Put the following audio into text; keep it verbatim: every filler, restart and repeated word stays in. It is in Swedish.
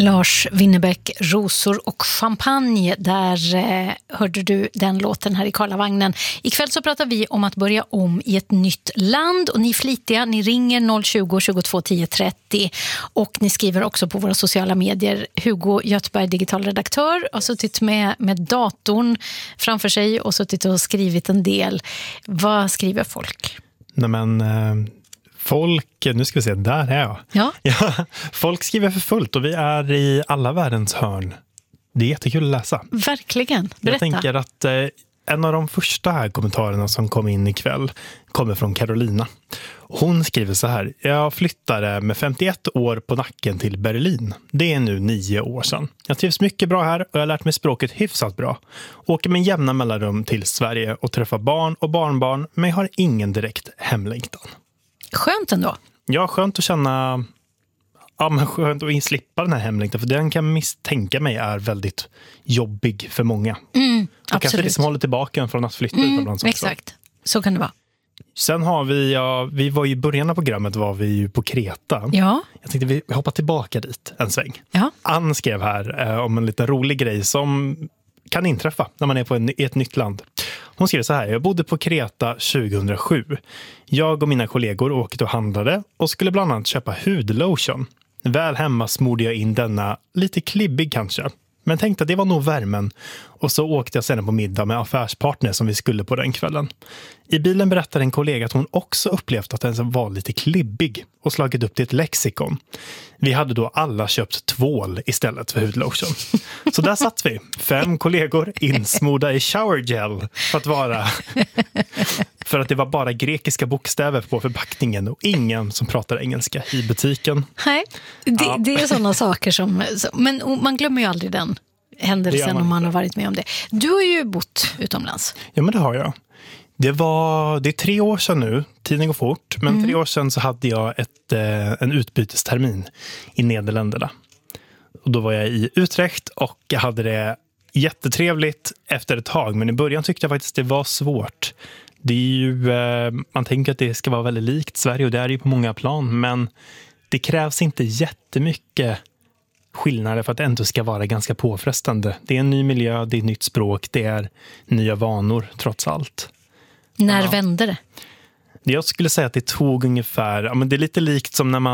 Lars Winnerbäck, Rosor och champagne. Där eh, hörde du den låten här i Karlavagnen. Ikväll så pratar vi om att börja om i ett nytt land. Och ni är flitiga, ni ringer noll tjugo, tjugotvå, tio, trettio. Och ni skriver också på våra sociala medier. Hugo Göthberg, digital redaktör, har suttit med, med datorn framför sig och suttit och skrivit en del. Vad skriver folk? Nej men... Eh... Folk, nu ska vi se, där är jag. Ja. Ja, folk skriver för fullt och vi är i alla världens hörn. Det är jättekul att läsa. Verkligen, berätta. Jag tänker att eh, en av de första här kommentarerna som kom in ikväll kommer från Carolina. Hon skriver så här: jag flyttade med femtioett år på nacken till Berlin. Det är nu nio år sedan. Jag trivs mycket bra här och jag har lärt mig språket hyfsat bra. Åker med jämna mellanrum till Sverige och träffar barn och barnbarn, men jag har ingen direkt hemlängtan. Skönt ändå. Ja, skönt att känna, ja, men skönt att slippa den här hemlängtan, för den kan misstänka mig är väldigt jobbig för många. Mm, och kanske det som håller tillbaka en från att flytta mm, utomlands. Exakt, så kan det vara. Sen har vi, ja, vi var ju i början av programmet var vi ju på Kreta. Ja. Jag tänkte vi hoppar tillbaka dit en sväng. Ja. Ann skrev här eh, om en liten rolig grej som kan inträffa när man är på en, i ett nytt land. Hon skriver så här: jag bodde på Kreta tjugohundrasju. Jag och mina kollegor åkte och handlade och skulle bland annat köpa hudlotion. Väl hemma smorde jag in denna, lite klibbig kanske. Men tänkte att det var nog värmen. Och så åkte jag sedan på middag med affärspartner som vi skulle på den kvällen. I bilen berättade en kollega att hon också upplevt att den var lite klibbig och slagit upp till ett lexikon. Vi hade då alla köpt tvål istället för hudlotion. Så där satt vi, fem kollegor insmorda i showergel för att vara för att det var bara grekiska bokstäver på förpackningen och ingen som pratar engelska i butiken. Nej, det, ja. det är sådana saker som, men man glömmer ju aldrig den händelsen om man har varit med om det. Du har ju bott utomlands. Ja, men det har jag. Det var det är tre år sedan nu, tiden går fort, men mm. tre år sedan så hade jag ett, eh, en utbytestermin i Nederländerna. Och då var jag i Utrecht och jag hade det jättetrevligt efter ett tag, men i början tyckte jag faktiskt det var svårt. Det är ju, eh, man tänker att det ska vara väldigt likt Sverige och det är det ju på många plan, men det krävs inte jättemycket skillnader för att det ändå ska vara ganska påfrestande. Det är en ny miljö, det är ett nytt språk, det är nya vanor trots allt. När ja. vände det? Jag skulle säga att det tog ungefär, ja, men det är lite likt som när man